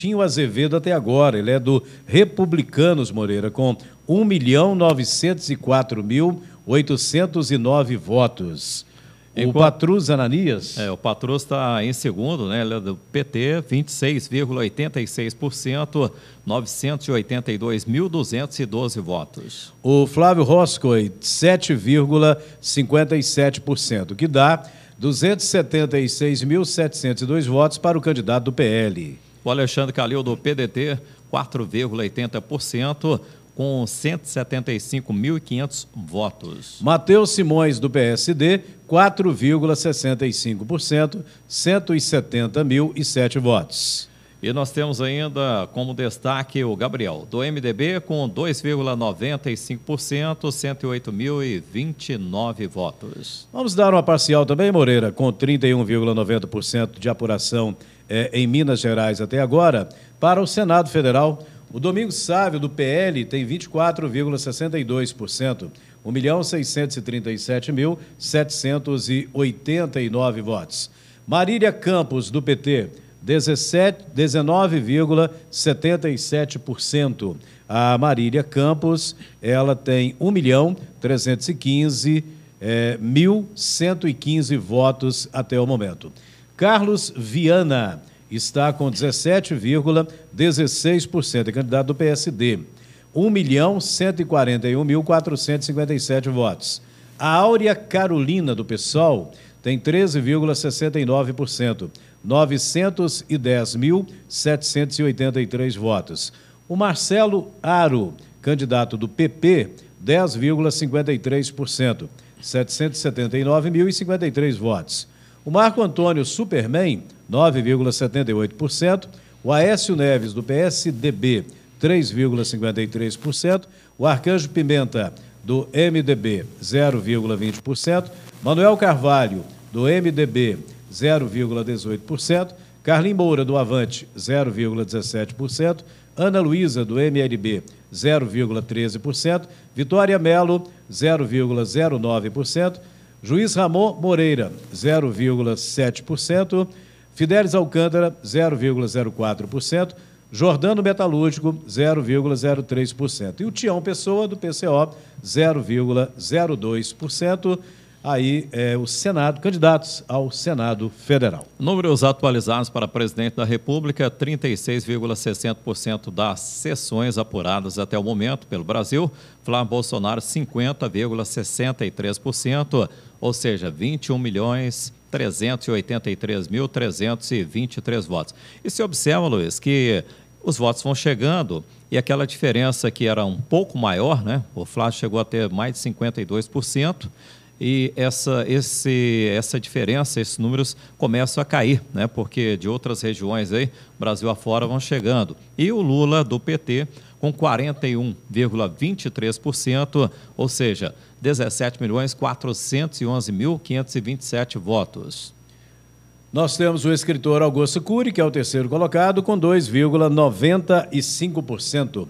Tinho Azevedo até agora, ele é do Republicanos, Moreira, com 1.904.809 votos. O Patrus Ananias? O Patrus está em segundo, né? Ele é do PT, 26,86%, 982.212 votos. O Flávio Roscoe, 7,57%, que dá 276.702 votos para o candidato do PL. O Alexandre Calil, do PDT, 4,80%, com 175.500 votos. Matheus Simões, do PSD, 4,65%, 170.007 votos. E nós temos ainda como destaque o Gabriel, do MDB, com 2,95%, 108.029 votos. Vamos dar uma parcial também, Moreira, com 31,90% de apuração em Minas Gerais até agora, para o Senado Federal. O Domingos Sávio, do PL, tem 24,62%, 1.637.789 votos. Marília Campos, do PT, 19,77%. A Marília Campos, ela tem 1.315.115 votos até o momento. Carlos Viana está com 17,16%, é candidato do PSD, 1.141.457 votos. A Áurea Carolina, do PSOL, tem 13,69%, 910.783 votos. O Marcelo Aro, candidato do PP, 10,53%, 779.053 votos. O Marco Antônio Superman, 9,78%. O Aécio Neves, do PSDB, 3,53%. O Arcanjo Pimenta, do MDB, 0,20%. Manuel Carvalho, do MDB, 0,18%. Carlim Moura, do Avante, 0,17%. Ana Luísa, do MLB, 0,13%. Vitória Melo, 0,09%. Juiz Ramon Moreira, 0,7%. Fidelis Alcântara, 0,04%. Jordano Metalúrgico, 0,03%. E o Tião Pessoa, do PCO, 0,02%. Aí o Senado, candidatos ao Senado Federal. Números atualizados para presidente da República: 36,60% das sessões apuradas até o momento pelo Brasil. Flávio Bolsonaro, 50,63%, ou seja, 21.383.323 votos. E se observa, Luiz, que os votos vão chegando e aquela diferença que era um pouco maior, né? O Flávio chegou a ter mais de 52%. E essa diferença, esses números começam a cair, né? Porque de outras regiões aí, Brasil afora, vão chegando. E o Lula, do PT, com 41,23%, ou seja, 17.411.527 votos. Nós temos o escritor Augusto Cury, que é o terceiro colocado, com 2,95%.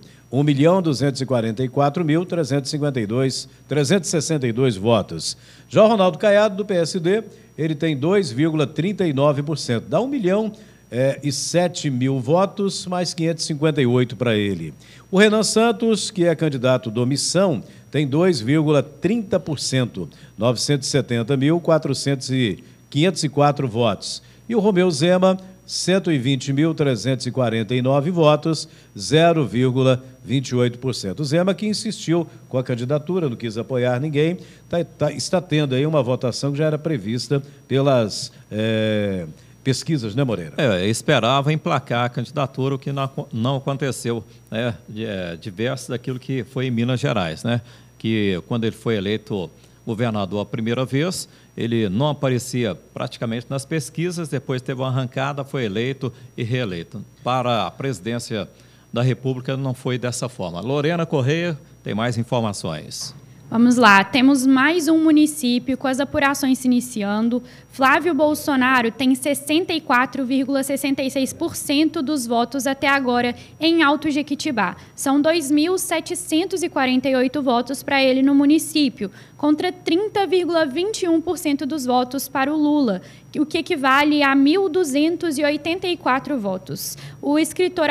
1.244.362 votos. Já o Ronaldo Caiado, do PSD, ele tem 2,39%. Dá 1.007.000 votos, mais 558 para ele. O Renan Santos, que é candidato do Missão, tem 2,30%. 970.504 votos. E o Romeu Zema, 120.349 votos, 0,28%. O Zema, que insistiu com a candidatura, não quis apoiar ninguém, está tendo aí uma votação que já era prevista pelas pesquisas, né, Moreira? Esperava emplacar a candidatura, o que não aconteceu, né? Diverso daquilo que foi em Minas Gerais, né? Que quando ele foi eleito governador a primeira vez, ele não aparecia praticamente nas pesquisas, depois teve uma arrancada, foi eleito e reeleito. Para a presidência da República não foi dessa forma. Lorena Correia tem mais informações. Vamos lá, temos mais um município com as apurações se iniciando. Flávio Bolsonaro tem 64,66% dos votos até agora em Alto Jequitibá. São 2.748 votos para ele no município, contra 30,21% dos votos para o Lula, o que equivale a 1.284 votos. O escritor